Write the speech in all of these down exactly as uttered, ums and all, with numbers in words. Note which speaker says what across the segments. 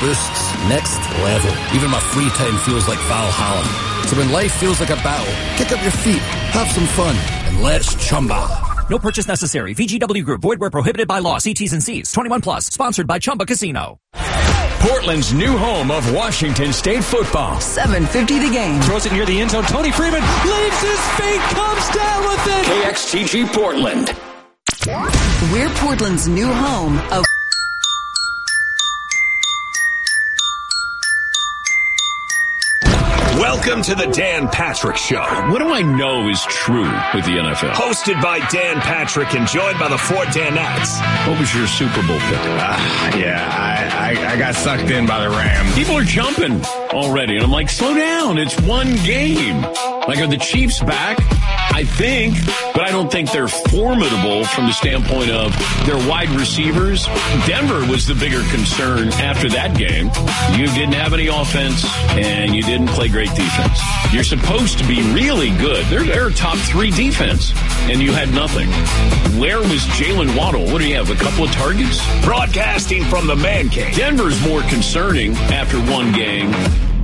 Speaker 1: boosts next level. Even my free time feels like Valhalla. So when life feels like a battle, kick up your feet, have some fun, and let's Chumba.
Speaker 2: No purchase necessary. V G W Group. Void where prohibited by law. See T's and C's. twenty-one plus. Sponsored by Chumba Casino.
Speaker 3: Portland's new home of Washington State football.
Speaker 4: seven fifty the game.
Speaker 3: Throws it near the end zone. Tony Freeman leaves his feet, comes down with it. K X T G Portland.
Speaker 4: We're Portland's new home of...
Speaker 5: Welcome to the Dan Patrick Show.
Speaker 6: What do I know is true with the N F L?
Speaker 5: Hosted by Dan Patrick and joined by the four Danettes.
Speaker 6: What was your Super Bowl pick?
Speaker 7: Uh, yeah, I, I, I got sucked in by the Rams.
Speaker 6: People are jumping already, and I'm like, slow down. It's one game. Like, are the Chiefs back? I think, but I don't think they're formidable from the standpoint of their wide receivers. Denver was the bigger concern after that game. You didn't have any offense, and you didn't play great defense. You're supposed to be really good. They're, they're a top three defense, and you had nothing. Where was Jalen Waddle? What do you have, a couple of targets?
Speaker 5: Broadcasting from the Man Cave.
Speaker 6: Denver's more concerning after one game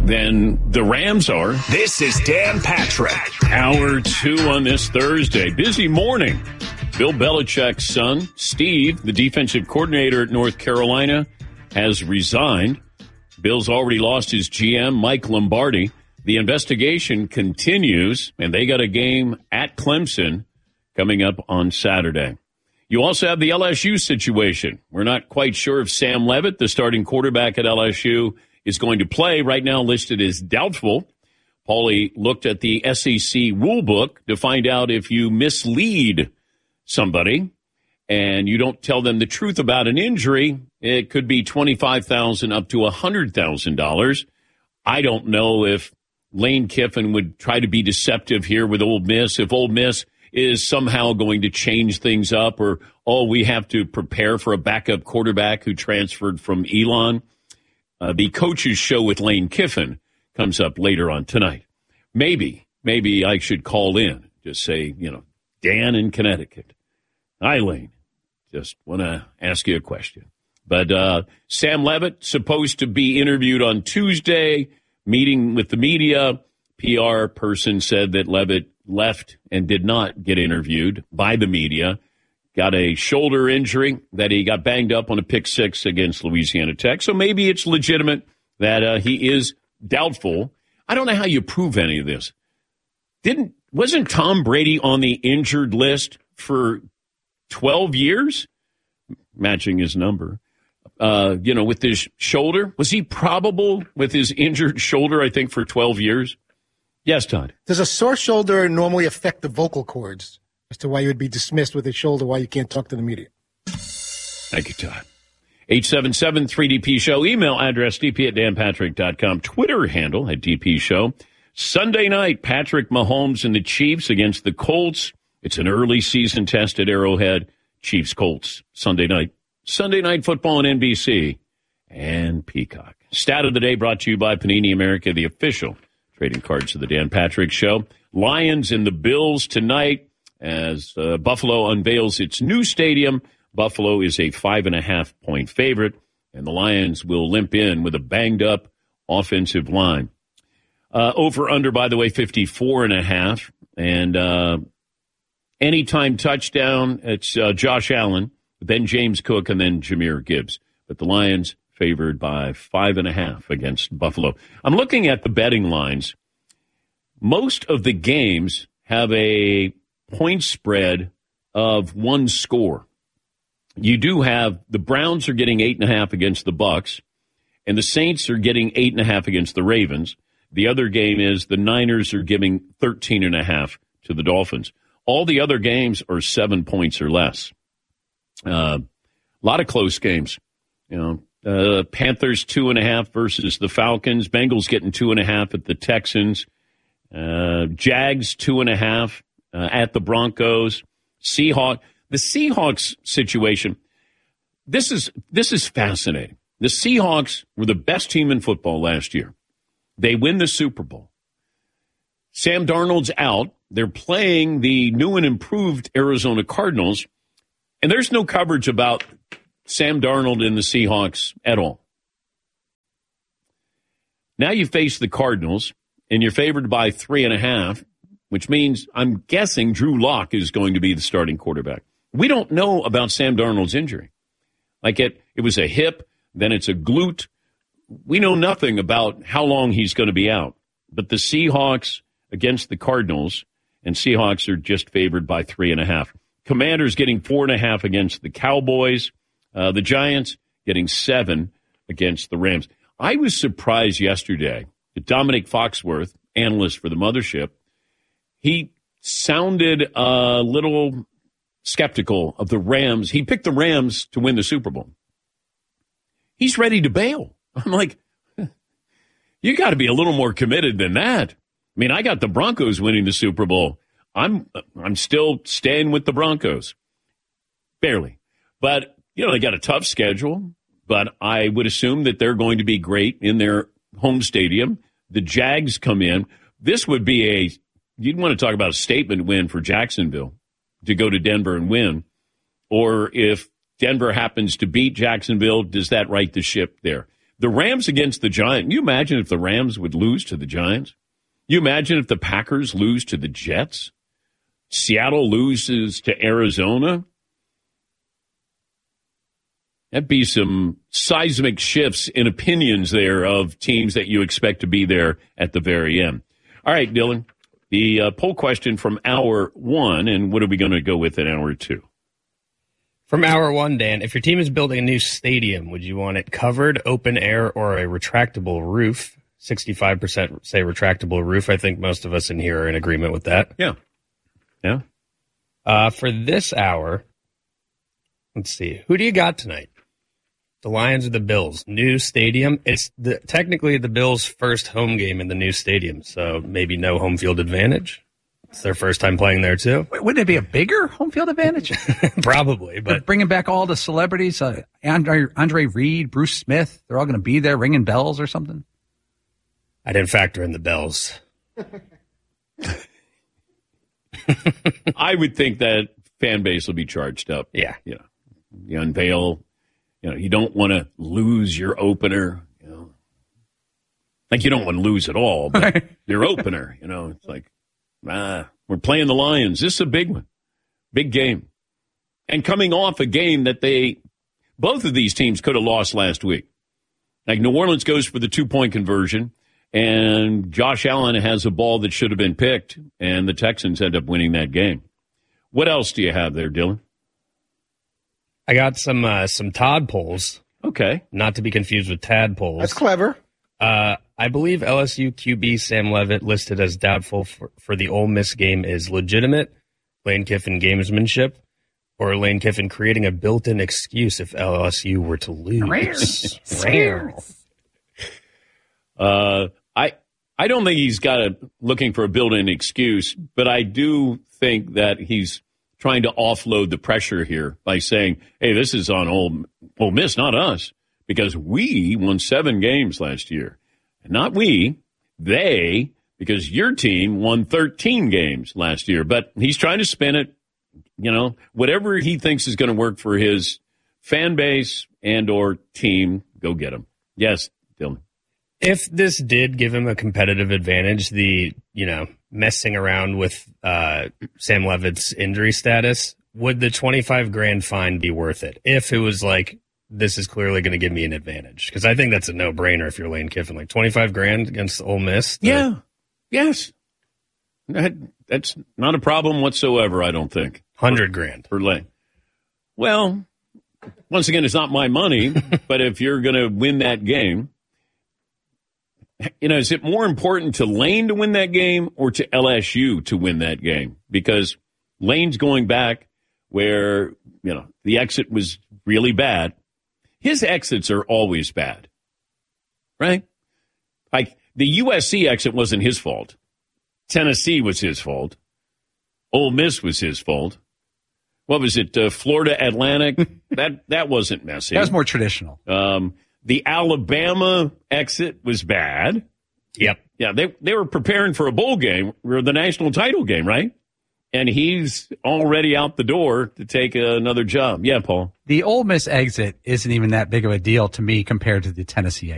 Speaker 6: than the Rams are.
Speaker 5: This is Dan Patrick.
Speaker 6: Hour two on this Thursday. Busy morning. Bill Belichick's son, Steve, the defensive coordinator at North Carolina, has resigned. Bill's already lost his G M, Mike Lombardi. The investigation continues, and they got a game at Clemson coming up on Saturday. You also have the L S U situation. We're not quite sure if Sam Leavitt, the starting quarterback at L S U, is going to play. Right now listed as doubtful. Paulie looked at the S E C rule book to find out if you mislead somebody and you don't tell them the truth about an injury, it could be twenty-five thousand dollars up to one hundred thousand dollars. I don't know if Lane Kiffin would try to be deceptive here with Ole Miss, if Ole Miss is somehow going to change things up, or, oh, we have to prepare for a backup quarterback who transferred from Elon. Uh, the coach's show with Lane Kiffin comes up later on tonight. Maybe, maybe I should call in, just say, you know, Dan in Connecticut. Hi, Lane. Just want to ask you a question. But uh, Sam Leavitt, supposed to be interviewed on Tuesday, meeting with the media. P R person said that Leavitt left and did not get interviewed by the media. Got a shoulder injury that he got banged up on a pick six against Louisiana Tech. So maybe it's legitimate that uh, he is doubtful. I don't know how you prove any of this. Didn't wasn't Tom Brady on the injured list for twelve years? Matching his number. Uh, you know, with his shoulder. Was he probable with his injured shoulder, I think, for twelve years? Yes, Todd.
Speaker 8: Does a sore shoulder normally affect the vocal cords as to why you would be dismissed with a shoulder, why you can't talk to the media?
Speaker 6: Thank you, Todd. eight seven seven three D P Show. Email address d p at dan patrick dot com. Twitter handle at D P Show. Sunday night, Patrick Mahomes and the Chiefs against the Colts. It's an early season test at Arrowhead. Chiefs-Colts, Sunday night. Sunday Night Football on N B C and Peacock. Stat of the day brought to you by Panini America, the official trading cards of the Dan Patrick Show. Lions and the Bills tonight as uh, Buffalo unveils its new stadium. Buffalo is a five and a half point favorite, and the Lions will limp in with a banged up offensive line. Uh, over under, by the way, fifty-four and a half, and uh, anytime touchdown, it's uh, Josh Allen, then James Cook, and then Jahmyr Gibbs. But the Lions favored by five and a half against Buffalo. I'm looking at the betting lines. Most of the games have a point spread of one score. You do have the Browns are getting eight and a half against the Bucks, and the Saints are getting eight and a half against the Ravens. The other game is the Niners are giving thirteen and a half to the Dolphins. All the other games are seven points or less. Uh, a lot of close games. You know, uh, Panthers two and a half versus the Falcons. Bengals getting two and a half at the Texans. Uh, Jags two and a half uh, at the Broncos. Seahawks. The Seahawks situation. This is this is fascinating. The Seahawks were the best team in football last year. They win the Super Bowl. Sam Darnold's out. They're playing the new and improved Arizona Cardinals, and there's no coverage about Sam Darnold and the Seahawks at all. Now you face the Cardinals, and you're favored by three and a half, which means I'm guessing Drew Lock is going to be the starting quarterback. We don't know about Sam Darnold's injury. Like it, it was a hip, then it's a glute. We know nothing about how long he's going to be out. But the Seahawks against the Cardinals, and Seahawks are just favored by three and a half. Commanders getting four and a half against the Cowboys. Uh, the Giants getting seven against the Rams. I was surprised yesterday that Dominic Foxworth, analyst for the mothership, he sounded a little skeptical of the Rams. He picked the Rams to win the Super Bowl. He's ready to bail. I'm like, you got to be a little more committed than that. I mean, I got the Broncos winning the Super Bowl. I'm I'm still staying with the Broncos. Barely. But, you know, they got a tough schedule, but I would assume that they're going to be great in their home stadium. The Jags come in. This would be a, you'd want to talk about a statement win for Jacksonville to go to Denver and win. Or if Denver happens to beat Jacksonville, does that right the ship there? The Rams against the Giants. Can you imagine if the Rams would lose to the Giants? You imagine if the Packers lose to the Jets? Seattle loses to Arizona? That'd be some seismic shifts in opinions there of teams that you expect to be there at the very end. All right, Dylan, the uh, poll question from hour one, and what are we going to go with in hour two?
Speaker 9: From hour one, Dan, if your team is building a new stadium, would you want it covered, open air, or a retractable roof? sixty-five percent say retractable roof. I think most of us in here are in agreement with that.
Speaker 6: Yeah. Yeah.
Speaker 9: Uh, for this hour, let's see. Who do you got tonight? The Lions or the Bills? New stadium. It's the, technically the Bills' first home game in the new stadium, so maybe no home field advantage. It's their first time playing there, too.
Speaker 10: Wait, wouldn't it be a bigger home field advantage?
Speaker 9: Probably, but...
Speaker 10: They're bringing back all the celebrities, uh, Andre, Andre Reed, Bruce Smith, they're all going to be there ringing bells or something?
Speaker 9: I didn't factor in the bells.
Speaker 6: I would think that fan base will be charged up.
Speaker 9: Yeah.
Speaker 6: You know, you unveil, you know, you don't want to lose your opener, you know. Like you don't want to lose at all, but your opener, you know, it's like, ah, we're playing the Lions. This is a big one. Big game. And coming off a game that they, both of these teams could have lost last week. Like New Orleans goes for the two-point conversion, and Josh Allen has a ball that should have been picked, and the Texans end up winning that game. What else do you have there, Dylan?
Speaker 9: I got some uh, some Todd polls.
Speaker 6: Okay.
Speaker 9: Not to be confused with Tad polls.
Speaker 8: That's clever.
Speaker 9: Uh, I believe L S U Q B Sam Leavitt listed as doubtful for, for the Ole Miss game is legitimate, Lane Kiffin gamesmanship, or Lane Kiffin creating a built-in excuse if L S U were to lose.
Speaker 10: Rare.
Speaker 6: uh, I I don't think he's got a looking for a built-in excuse, but I do think that he's trying to offload the pressure here by saying, "Hey, this is on Ole, Ole Miss, not us, because we won seven games last year, and not we, they, because your team won thirteen games last year." But he's trying to spin it. You know, whatever he thinks is going to work for his fan base and or team, go get him. Yes, Dylan.
Speaker 9: If this did give him a competitive advantage, the, you know, messing around with uh, Sam Leavitt's injury status, would the twenty-five grand fine be worth it? If it was like, this is clearly going to give me an advantage. Because I think that's a no-brainer if you're Lane Kiffin. Like twenty-five grand against Ole Miss. The,
Speaker 6: yeah. Yes. That, that's not a problem whatsoever, I don't think.
Speaker 9: Hundred grand
Speaker 6: for Lane. Well, once again, it's not my money, but if you're going to win that game, you know, is it more important to Lane to win that game or to L S U to win that game? Because Lane's going back where, you know, the exit was really bad. His exits are always bad, right? Like the U S C exit wasn't his fault. Tennessee was his fault. Ole Miss was his fault. What was it? Uh, Florida Atlantic? that that wasn't messy.
Speaker 10: That was more traditional.
Speaker 6: Um, the Alabama exit was bad.
Speaker 9: Yep.
Speaker 6: Yeah, they they were preparing for a bowl game or the national title game, right? And he's already out the door to take another job. Yeah, Paul.
Speaker 10: The Ole Miss exit isn't even that big of a deal to me compared to the Tennessee exit.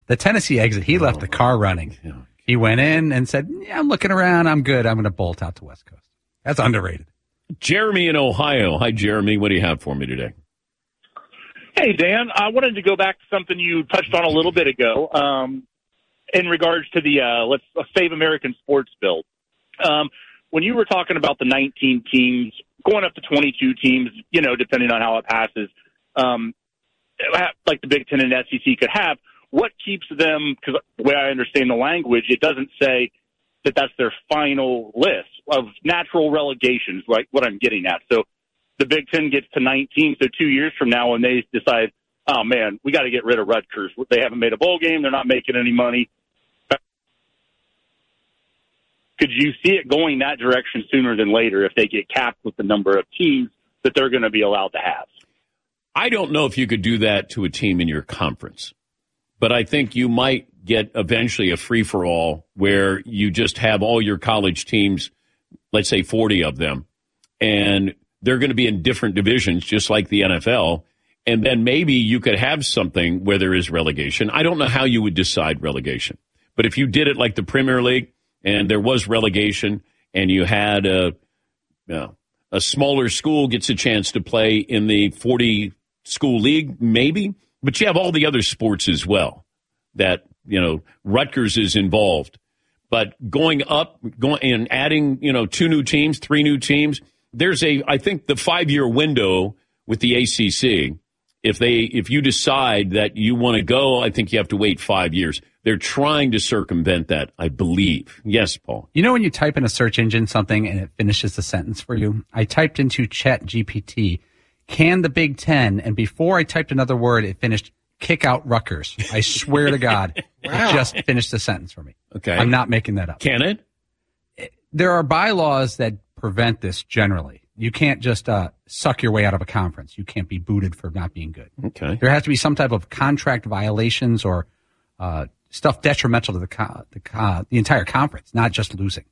Speaker 10: The Tennessee exit, he left the car running. He went in and said, yeah, I'm looking around. I'm good. I'm going to bolt out to West Coast. That's underrated.
Speaker 6: Jeremy in Ohio. Hi, Jeremy. What do you have for me today?
Speaker 11: Hey, Dan. I wanted to go back to something you touched on a little bit ago um, in regards to the uh, let's uh, Save American Sports bill. Um, when you were talking about the nineteen teams going up to twenty-two teams, you know, depending on how it passes, um, like the Big Ten and S E C could have, what keeps them, because the way I understand the language, it doesn't say that that's their final list of natural relegations, like what I'm getting at. So the Big Ten gets to nineteen, so two years from now when they decide, oh, man, we got to get rid of Rutgers. They haven't made a bowl game. They're not making any money. Could you see it going that direction sooner than later if they get capped with the number of teams that they're going to be allowed to have?
Speaker 6: I don't know if you could do that to a team in your conference, but I think you might get eventually a free-for-all where you just have all your college teams, let's say forty of them, and they're going to be in different divisions, just like the N F L, and then maybe you could have something where there is relegation. I don't know how you would decide relegation, but if you did it like the Premier League and there was relegation and you had a, you know, a smaller school gets a chance to play in the forty-school league, maybe, but you have all the other sports as well that, you know, Rutgers is involved. But going up going and adding, you know, two new teams, three new teams, there's a, I think the five-year window with the A C C, if they, if you decide that you want to go, I think you have to wait five years. They're trying to circumvent that, I believe. Yes, Paul.
Speaker 10: You know when you type in a search engine something and it finishes the sentence for you? I typed into Chat G P T, can the Big Ten, and before I typed another word, it finished, kick out Rutgers. I swear to God, wow. It just finished the sentence for me.
Speaker 6: Okay.
Speaker 10: I'm not making that up.
Speaker 6: Can it?
Speaker 10: it there are bylaws that prevent this generally. You can't just uh, suck your way out of a conference. You can't be booted for not being good.
Speaker 6: Okay.
Speaker 10: There has to be some type of contract violations or uh, stuff detrimental to the co- the, co- the entire conference, not just losing.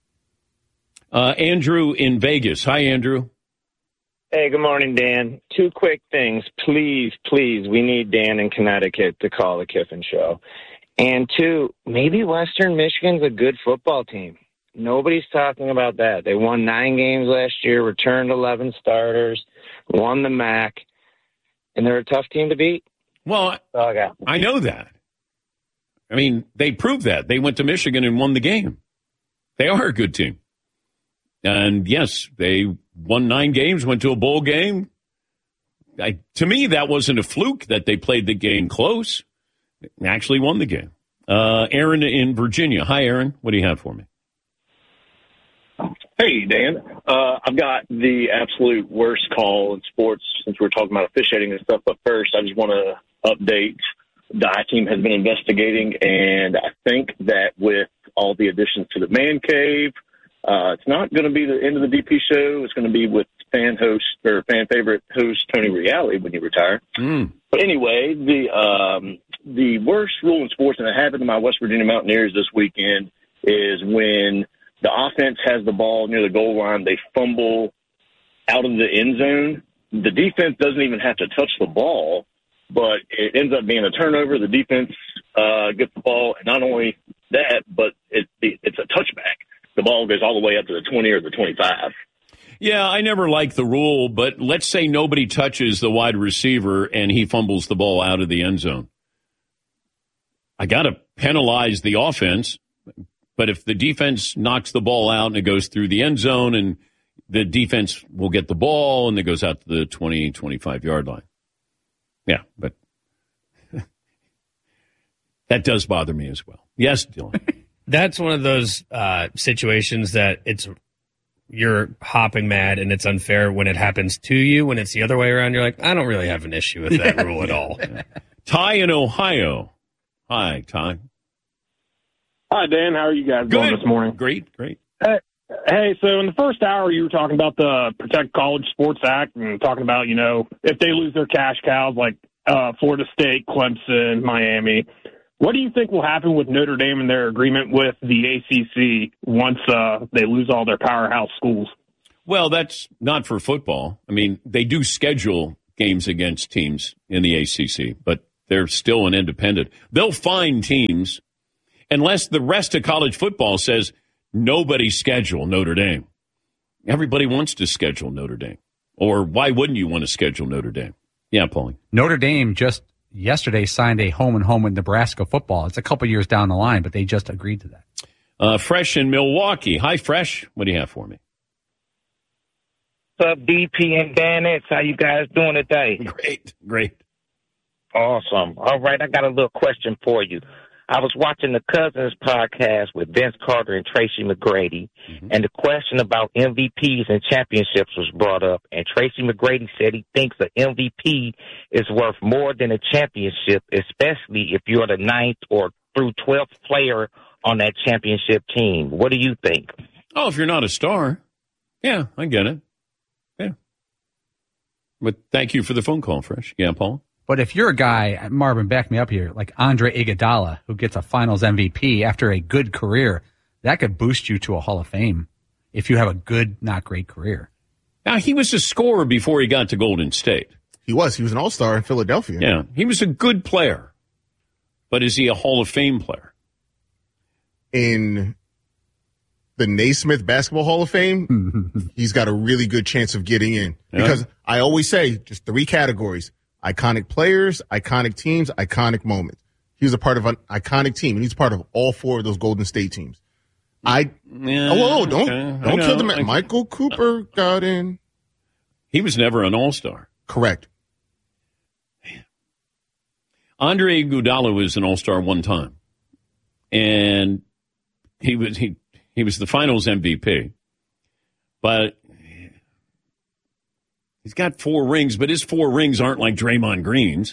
Speaker 6: Uh, Andrew in Vegas. Hi, Andrew.
Speaker 12: Hey, good morning, Dan. Two quick things. Please, please, we need Dan in Connecticut to call the Kiffin Show. And two, maybe Western Michigan's a good football team. Nobody's talking about that. They won nine games last year, returned eleven starters, won the M A C, and they're a tough team to beat.
Speaker 6: Well,
Speaker 12: That's all I got.
Speaker 6: I know that. I mean, they proved that. They went to Michigan and won the game. They are a good team. And, yes, they won nine games, went to a bowl game. I, to me, that wasn't a fluke that they played the game close. They actually won the game. Uh, Aaron in Virginia. Hi, Aaron. What do you have for me?
Speaker 13: Hey, Dan. Uh, I've got the absolute worst call in sports since we're talking about officiating and stuff. But first, I just want to update. The I team has been investigating, and I think that with all the additions to the man cave, uh, it's not going to be the end of the D P show. It's going to be with fan host or fan favorite host Tony Reale when you retire.
Speaker 6: Mm.
Speaker 13: But anyway, the um, the worst rule in sports, and it happened to my West Virginia Mountaineers this weekend, is when the offense has the ball near the goal line, they fumble out of the end zone. The defense doesn't even have to touch the ball, but it ends up being a turnover. The defense uh, gets the ball, and not only that, but it, it, it's a touchback. The ball goes all the way up to the twenty or the twenty-five.
Speaker 6: Yeah, I never liked the rule, but let's say nobody touches the wide receiver and he fumbles the ball out of the end zone. I got to penalize the offense, but if the defense knocks the ball out and it goes through the end zone and the defense will get the ball and it goes out to the twenty, twenty-five-yard line. Yeah, but that does bother me as well. Yes, Dylan.
Speaker 9: That's one of those uh, situations that it's you're hopping mad and it's unfair when it happens to you. When it's the other way around, you're like, I don't really have an issue with that rule at all.
Speaker 6: Ty in Ohio. Hi, Ty.
Speaker 14: Hi, Dan. How are you guys doing this morning?
Speaker 6: Great, great.
Speaker 14: Hey, hey, so in the first hour, you were talking about the Protect College Sports Act and talking about, you know, if they lose their cash cows like uh, Florida State, Clemson, Miami. What do you think will happen with Notre Dame and their agreement with the A C C once uh, they lose all their powerhouse schools?
Speaker 6: Well, that's not for football. I mean, they do schedule games against teams in the A C C, but They're still an independent. They'll find teams unless the rest of college football says nobody schedule Notre Dame. Everybody wants to schedule Notre Dame. Or why wouldn't you want to schedule Notre Dame? Yeah, Paulie.
Speaker 10: Notre Dame just yesterday signed a home and home with Nebraska football. It's a couple years down the line, but they just agreed to that.
Speaker 6: Uh, Fresh in Milwaukee. Hi, Fresh. What do you have for me?
Speaker 15: What's up, D P and Dan X? How you guys doing today?
Speaker 6: Great, great.
Speaker 15: Awesome. All right, I got a little question for you. I was watching the Cousins podcast with Vince Carter and Tracy McGrady, mm-hmm. and the question about M V Ps and championships was brought up, and Tracy McGrady said he thinks the M V P is worth more than a championship, especially if you're the ninth or through twelfth player on that championship team. What do you think?
Speaker 6: Oh, if you're not a star. Yeah, I get it. Yeah. But thank you for the phone call, Fresh. Yeah, Paul?
Speaker 10: But if you're a guy, Marvin, back me up here, like Andre Iguodala, who gets a Finals M V P after a good career, that could boost you to a Hall of Fame if you have a good, not great career.
Speaker 6: Now, he was a scorer before he got to Golden State.
Speaker 16: He was. He was an all-star in Philadelphia.
Speaker 6: Yeah, he was a good player. But is he a Hall of Fame player?
Speaker 16: In the Naismith Basketball Hall of Fame, he's got a really good chance of getting in.
Speaker 6: Yeah.
Speaker 16: Because I always say just three categories. Iconic players, iconic teams, iconic moments. He was a part of an iconic team, and he's part of all four of those Golden State teams. I
Speaker 6: yeah,
Speaker 16: oh, whoa, don't
Speaker 6: okay.
Speaker 16: don't kill the man. Michael Cooper got in.
Speaker 6: He was never an all-star.
Speaker 16: Correct.
Speaker 6: Andre Iguodala was an all-star one time, and he was he he was the Finals M V P, but. He's got four rings, but his four rings aren't like Draymond Green's.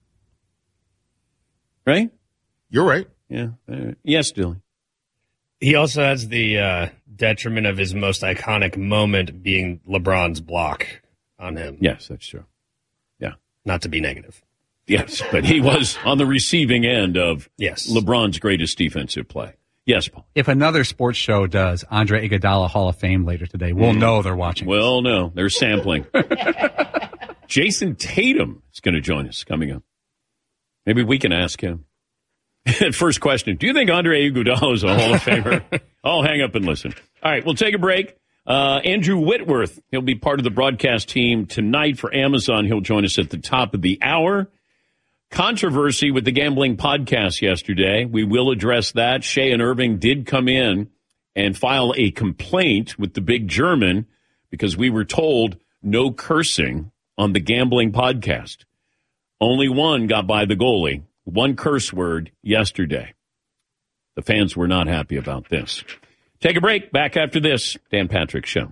Speaker 6: Right?
Speaker 16: You're right.
Speaker 6: Yeah. Uh, yes, Dylan.
Speaker 9: He also has the uh, detriment of his most iconic moment being LeBron's block on him.
Speaker 6: Yes, that's true. Yeah.
Speaker 9: Not to be negative.
Speaker 6: Yes, but he was on the receiving end of
Speaker 9: yes.
Speaker 6: LeBron's greatest defensive play. Yes, Paul.
Speaker 10: If another sports show does Andre Iguodala Hall of Fame later today, we'll mm. know they're watching.
Speaker 6: Well, no, they're sampling. Jason Tatum is going to join us coming up. Maybe we can ask him. First question, do you think Andre Iguodala is a Hall of Famer? I'll hang up and listen. All right, we'll take a break. Uh, Andrew Whitworth, he'll be part of the broadcast team tonight for Amazon. He'll join us at the top of the hour. Controversy with the gambling podcast yesterday. We will address that. Shea and Irving did come in and file a complaint with the big German because we were told no cursing on the gambling podcast. Only one got by the goalie. One curse word yesterday. The fans were not happy about this. Take a break. Back after this. Dan Patrick Show.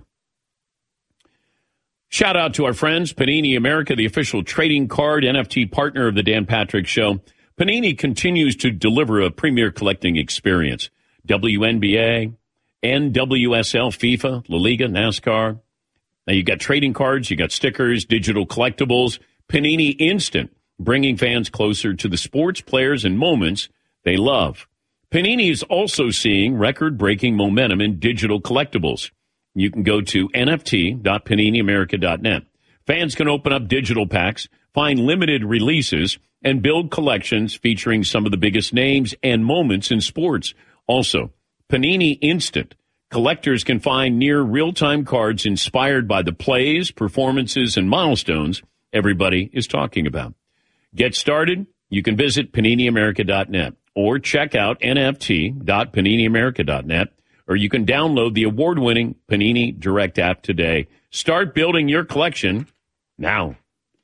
Speaker 6: Shout out to our friends, Panini America, the official trading card N F T partner of the Dan Patrick Show. Panini continues to deliver a premier collecting experience. W N B A, N W S L, FIFA, La Liga, NASCAR. Now you got trading cards, you got stickers, digital collectibles. Panini Instant, bringing fans closer to the sports, players, and moments they love. Panini is also seeing record-breaking momentum in digital collectibles. You can go to N F T dot panini america dot net. Fans can open up digital packs, find limited releases, and build collections featuring some of the biggest names and moments in sports. Also, Panini Instant. Collectors can find near real-time cards inspired by the plays, performances, and milestones everybody is talking about. Get started. You can visit panini america dot net or check out N F T dot panini america dot net. Or you can download the award-winning Panini Direct app today. Start building your collection now.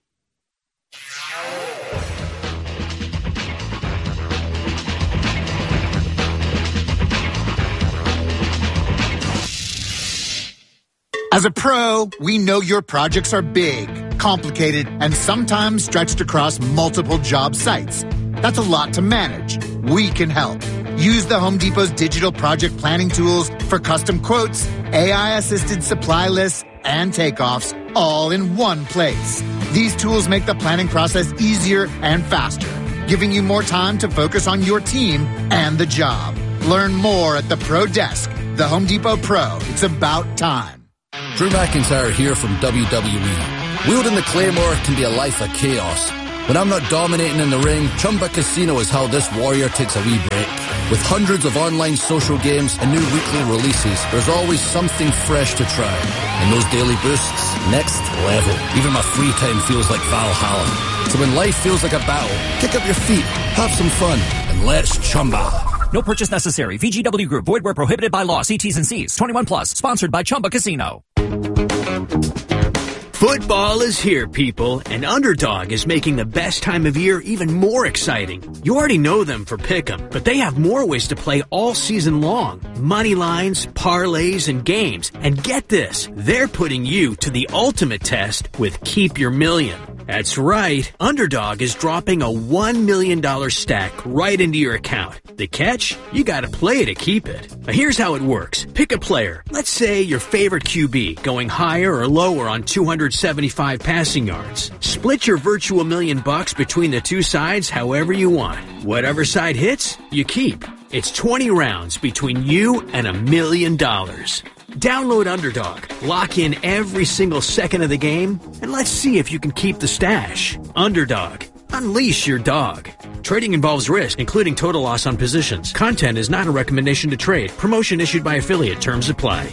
Speaker 17: As a pro, we know your projects are big, complicated, and sometimes stretched across multiple job sites. That's a lot to manage. We can help. Use the Home Depot's digital project planning tools for custom quotes, A I-assisted supply lists, and takeoffs all in one place. These tools make the planning process easier and faster, giving you more time to focus on your team and the job. Learn more at the Pro Desk. The Home Depot Pro. It's about time.
Speaker 1: Drew McIntyre here from W W E. Wielding the Claymore can be a life of chaos. When I'm not dominating in the ring, Chumba Casino is how this warrior takes a wee break. With hundreds of online social games and new weekly releases, there's always something fresh to try. And those daily boosts, next level. Even my free time feels like Valhalla. So when life feels like a battle, kick up your feet, have some fun, and let's chumba.
Speaker 2: No purchase necessary. V G W Group. Void where prohibited by law. See T's and C's. twenty-one plus. Sponsored by Chumba Casino.
Speaker 18: Football is here, people, and Underdog is making the best time of year even more exciting. You already know them for Pick'em, but they have more ways to play all season long. Money lines, parlays, and games. And get this, they're putting you to the ultimate test with Keep Your Million. That's right, Underdog is dropping a one million dollars stack right into your account. The catch? You gotta play to keep it. Now here's how it works. Pick a player. Let's say your favorite Q B, going higher or lower on two hundred seventy-five passing yards. Split your virtual million bucks between the two sides however you want. Whatever side hits, you keep. It's twenty rounds between you and a million dollars. Download Underdog, lock in every single second of the game, and let's see if you can keep the stash. Underdog. Unleash your dog. Trading involves risk, including total loss on positions. Content is not a recommendation to trade. Promotion issued by affiliate. Terms apply.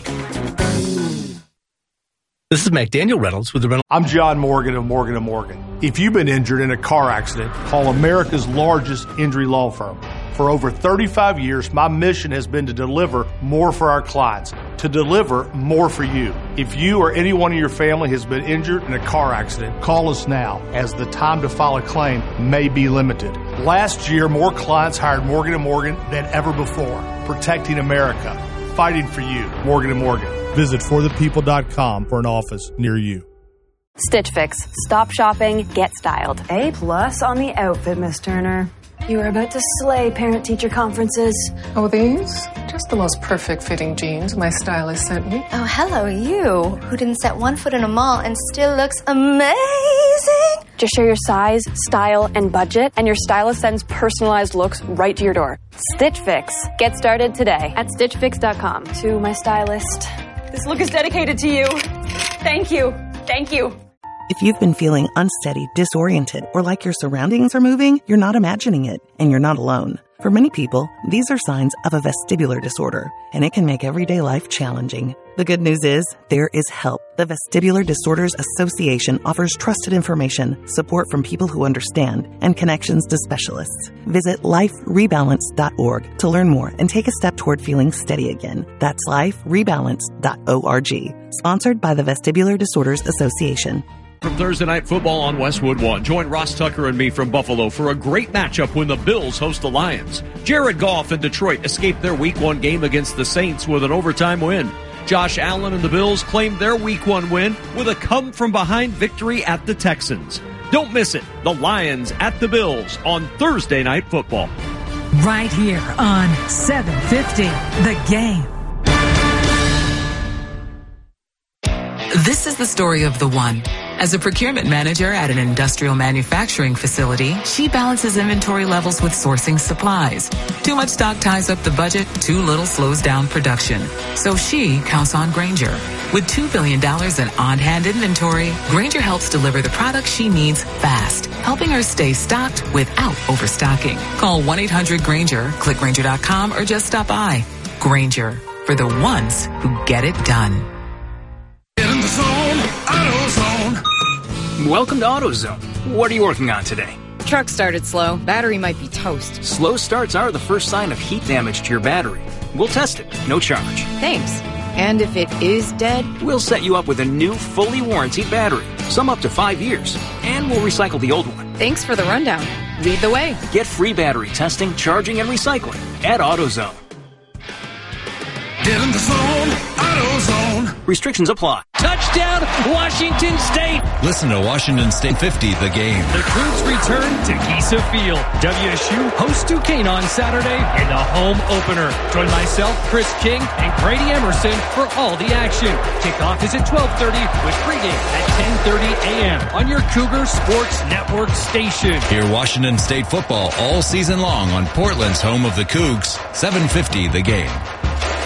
Speaker 19: This is McDaniel Reynolds with the Reynolds.
Speaker 20: I'm John Morgan of Morgan and Morgan. If you've been injured in a car accident, call America's largest injury law firm. For over thirty-five years, my mission has been to deliver more for our clients, to deliver more for you. If you or anyone in your family has been injured in a car accident, call us now, as the time to file a claim may be limited. Last year, more clients hired Morgan and Morgan than ever before, protecting America, fighting for you. Morgan and Morgan. Visit for the people dot com for an office near you.
Speaker 21: Stitch Fix. Stop shopping, get styled.
Speaker 22: A plus on the outfit, Miss Turner. You are about to slay parent-teacher conferences.
Speaker 23: Oh, these? Just the most perfect fitting jeans my stylist sent me.
Speaker 24: Oh, hello, you, who didn't set one foot in a mall and still looks amazing.
Speaker 21: Just share your size, style, and budget, and your stylist sends personalized looks right to your door. Stitch Fix. Get started today at stitch fix dot com. To my stylist, this look is dedicated to you. Thank you. Thank you.
Speaker 25: If you've been feeling unsteady, disoriented, or like your surroundings are moving, you're not imagining it, and you're not alone. For many people, these are signs of a vestibular disorder, and it can make everyday life challenging. The good news is, there is help. The Vestibular Disorders Association offers trusted information, support from people who understand, and connections to specialists. Visit life rebalance dot org to learn more and take a step toward feeling steady again. That's life rebalance dot org. Sponsored by the Vestibular Disorders Association.
Speaker 26: From Thursday Night Football on Westwood One, join Ross Tucker and me from Buffalo for a great matchup when the Bills host the Lions. Jared Goff and Detroit escaped their Week one game against the Saints with an overtime win. Josh Allen and the Bills claimed their Week one win with a come-from-behind victory at the Texans. Don't miss it. The Lions at the Bills on Thursday Night Football.
Speaker 27: Right here on seven fifty, The Game.
Speaker 28: This is the story of the one. As a procurement manager at an industrial manufacturing facility, she balances inventory levels with sourcing supplies. Too much stock ties up the budget, too little slows down production. So she counts on Grainger. With two billion dollars in on-hand inventory, Grainger helps deliver the products she needs fast, helping her stay stocked without overstocking. Call one eight hundred Grainger, click Grainger dot com, or just stop by. Grainger, for the ones who get it done.
Speaker 3: In the zone, AutoZone.
Speaker 29: Welcome to AutoZone. What are you working on today?
Speaker 30: Truck started slow. Battery might be toast.
Speaker 29: Slow starts are the first sign of heat damage to your battery. We'll test it, no charge.
Speaker 30: Thanks. And if it is dead?
Speaker 29: We'll set you up with a new, fully warranted battery, some up to five years, and we'll recycle the old one.
Speaker 30: Thanks for the rundown. Lead the way.
Speaker 29: Get free battery testing, charging, and recycling at AutoZone.
Speaker 3: Get in the zone, AutoZone.
Speaker 29: Restrictions apply.
Speaker 31: Touchdown, Washington State.
Speaker 32: Listen to Washington State fifty, The Game.
Speaker 31: The Cougs return to Giesa Field. W S U hosts Duquesne on Saturday in the home opener. Join myself, Chris King, and Grady Emerson for all the action. Kickoff is at twelve thirty with pregame at ten thirty a.m. on your Cougar Sports Network station.
Speaker 32: Hear Washington State football all season long on Portland's home of the Cougs, seven fifty The Game.